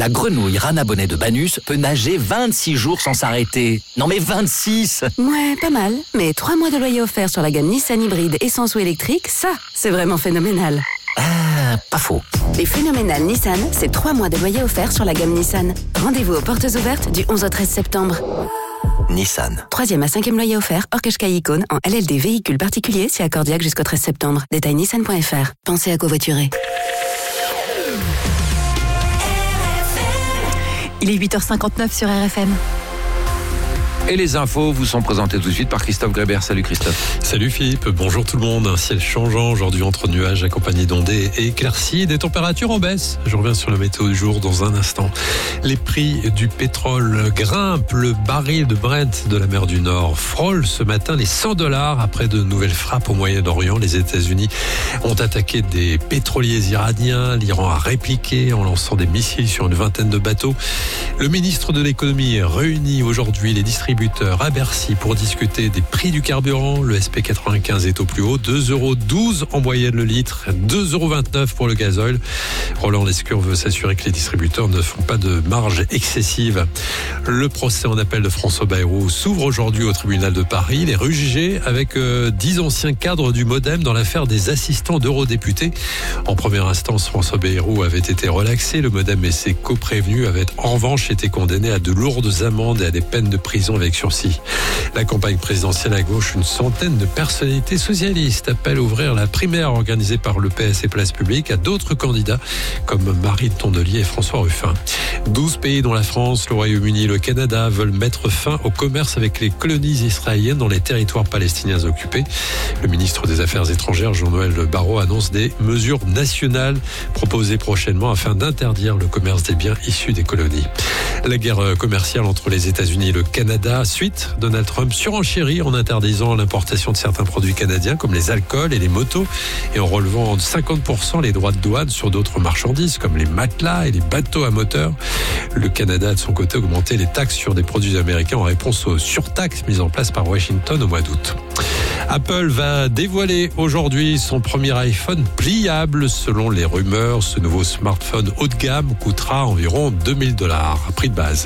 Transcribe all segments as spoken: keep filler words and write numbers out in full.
La grenouille rana bonnet de Banus peut nager vingt-six jours sans s'arrêter. Non mais vingt-six! Ouais, pas mal. Mais trois mois de loyer offert sur la gamme Nissan hybride essence ou électrique, ça, c'est vraiment phénoménal. Ah, pas faux. Les phénoménales Nissan, c'est trois mois de loyer offert sur la gamme Nissan. Rendez-vous aux portes ouvertes du onze au treize septembre. Nissan. Troisième à cinquième loyer offert, hors Qashqai Icône, en L L D véhicule particulier, c'est accordiaque jusqu'au treize septembre. Détail nissan point f r. Pensez à covoiturer. Il est huit heures cinquante-neuf sur R F M. Et les infos vous sont présentées tout de suite par Christophe Grébert. Salut Christophe. Salut Philippe, bonjour tout le monde. Un ciel changeant aujourd'hui entre nuages accompagnés d'ondées et éclaircies, des températures en baisse. Je reviens sur la météo du jour dans un instant. Les prix du pétrole grimpent. Le baril de Brent de la mer du Nord frôle ce matin les cent dollars après de nouvelles frappes au Moyen-Orient. Les États-Unis ont attaqué des pétroliers iraniens. L'Iran a répliqué en lançant des missiles sur une vingtaine de bateaux. Le ministre de l'économie réunit aujourd'hui les distributeurs à Bercy pour discuter des prix du carburant. Le S P quatre-vingt-quinze est au plus haut, deux euros douze en moyenne le litre, deux euros vingt-neuf pour le gasoil. Roland Lescure veut s'assurer que les distributeurs ne font pas de marge excessive. Le procès en appel de François Bayrou s'ouvre aujourd'hui au tribunal de Paris. Il est rejugé avec euh, dix anciens cadres du Modem dans l'affaire des assistants d'eurodéputés. En première instance, François Bayrou avait été relaxé. Le Modem et ses coprévenus avaient en revanche été condamnés à de lourdes amendes et à des peines de prison avec sursis. La campagne présidentielle à gauche, une centaine de personnalités socialistes appellent à ouvrir la primaire organisée par le P S et Place Publique à d'autres candidats comme Marie Tondelier et François Ruffin. douze pays dont la France, le Royaume-Uni et le Canada veulent mettre fin au commerce avec les colonies israéliennes dans les territoires palestiniens occupés. Le ministre des Affaires étrangères, Jean-Noël Barrot, annonce des mesures nationales proposées prochainement afin d'interdire le commerce des biens issus des colonies. La guerre commerciale entre les États-Unis et le Canada, suite, Donald Trump surenchérit en interdisant l'importation de certains produits canadiens comme les alcools et les motos et en relevant de cinquante pour cent les droits de douane sur d'autres marchandises comme les matelas et les bateaux à moteur. Le Canada a de son côté augmenté les taxes sur des produits américains en réponse aux surtaxes mises en place par Washington au mois d'août. Apple va dévoiler aujourd'hui son premier iPhone pliable. Selon les rumeurs, ce nouveau smartphone haut de gamme coûtera environ deux mille dollars, prix de base.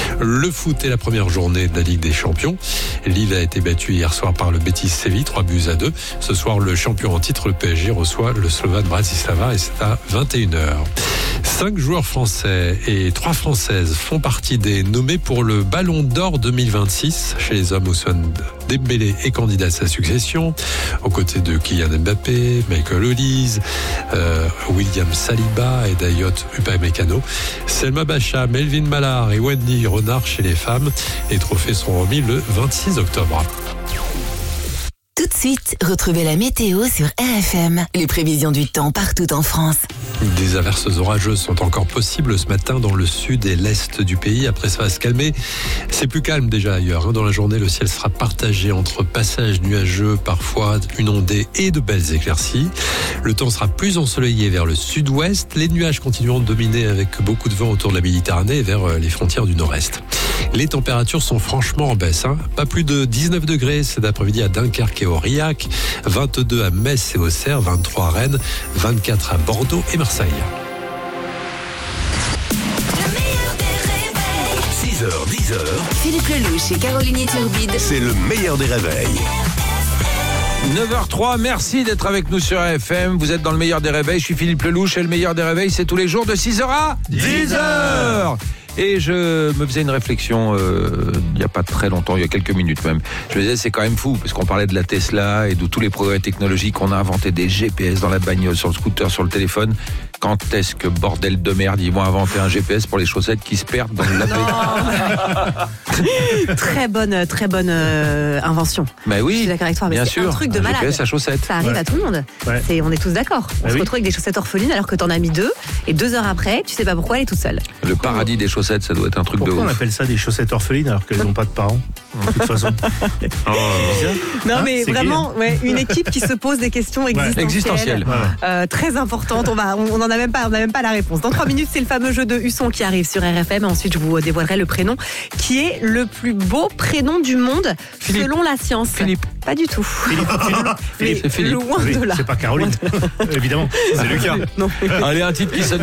Le foot est la première journée de la Ligue des Champions. Lille a été battue hier soir par le Betis Séville, trois buts à deux. Ce soir, le champion en titre, le P S G, reçoit le Slovan Bratislava et c'est à vingt et une heures. Cinq joueurs français et trois françaises font partie des nommés pour le Ballon d'Or deux mille vingt-six. Chez les hommes, Ousmane Dembélé est candidat à sa succession, aux côtés de Kylian Mbappé, Michael Olise, euh, William Saliba et Dayot Upamecano. Selma Bacha, Melvin Mallard et Wendy Renard chez les femmes. Les trophées seront remis le vingt-six octobre. Tout de suite, retrouvez la météo sur R F M. Les prévisions du temps partout en France. Des averses orageuses sont encore possibles ce matin dans le sud et l'est du pays. Après, ça va se calmer. C'est plus calme déjà ailleurs. Dans la journée, le ciel sera partagé entre passages nuageux, parfois une ondée et de belles éclaircies. Le temps sera plus ensoleillé vers le sud-ouest. Les nuages continueront de dominer avec beaucoup de vent autour de la Méditerranée et vers les frontières du nord-est. Les températures sont franchement en baisse. Hein. Pas plus de dix-neuf degrés cet après-midi à Dunkerque et Aurillac, vingt-deux à Metz et Auxerre, vingt-trois à Rennes, vingt-quatre à Bordeaux et Marseille. six heures, dix heures. Philippe Lelouch et Caroline Turbide. C'est le meilleur des réveils. neuf heures trois, merci d'être avec nous sur R F M. Vous êtes dans le meilleur des réveils. Je suis Philippe Lelouch et le meilleur des réveils, c'est tous les jours de six heures à dix heures. Et je me faisais une réflexion euh, il n'y a pas très longtemps, il y a quelques minutes même. Je me disais, c'est quand même fou, parce qu'on parlait de la Tesla et de tous les progrès technologiques qu'on a inventé, des G P S dans la bagnole, sur le scooter, sur le téléphone. Quand est-ce que, bordel de merde, ils vont inventer un G P S pour les chaussettes qui se perdent dans le lave-vaisselle? Très bonne, très bonne euh, invention. Bah oui, je suis d'accord avec toi, mais bien c'est sûr, un truc de un malade. G P S à chaussettes. Ça arrive Ouais. à tout le monde. Ouais. C'est, on est tous d'accord. On Bah se oui. retrouve avec des chaussettes orphelines alors que t'en as mis deux, et deux heures après, tu sais pas pourquoi elle est toute seule. Le paradis des chaussettes, ça doit être un truc Pourquoi de on ouf. appelle ça des chaussettes orphelines alors qu'elles n'ont pas de parents, de toute façon? Oh, Non, hein, mais c'est vraiment, ouais, une équipe qui se pose des questions existentielles, Existentielles. Ouais. euh, très importantes. On va, on n'en a même pas, on n'a même pas la réponse. Dans trois minutes, c'est le fameux jeu de Husson qui arrive sur R F M. Ensuite, je vous dévoilerai le prénom qui est le plus beau prénom du monde Philippe. selon la science. Philippe. Pas du tout. Philippe, Philippe, Mais c'est Philippe. loin Oui, de là. c'est pas Caroline, évidemment. C'est Lucas. Non. Allez, un titre qui sonne